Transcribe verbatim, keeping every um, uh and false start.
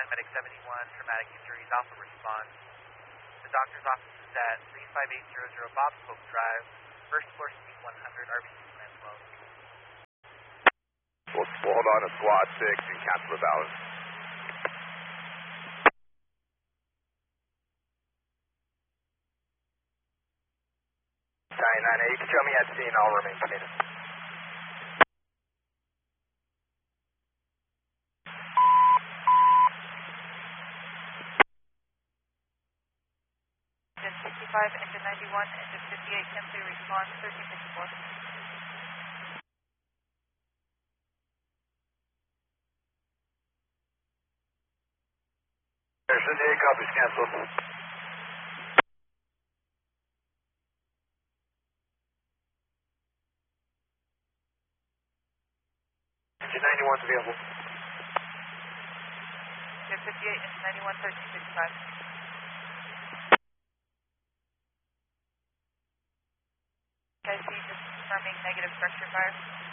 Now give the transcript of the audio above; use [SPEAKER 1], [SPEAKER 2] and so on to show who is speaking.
[SPEAKER 1] nine, Medic seventy-one, traumatic injuries, Alpha response. The doctor's office is at three five eight zero zero Bob's Hope Drive, first floor suite one hundred, R B C command twelve.
[SPEAKER 2] We'll, we'll hold on to squad six and cancel the balance.
[SPEAKER 3] nine eight, show me at scene, I'll remain committed.
[SPEAKER 4] Engine sixty-five, engine ninety-one, engine fifty-eight, ten three, response, thirteen fifty-four.
[SPEAKER 3] Harrison, eight copies, cancel. Engine ninety-one is available.
[SPEAKER 4] Engine fifty-eight, engine ninety-one, thirteen fifty-five. Guys, see, just confirming negative structure fire.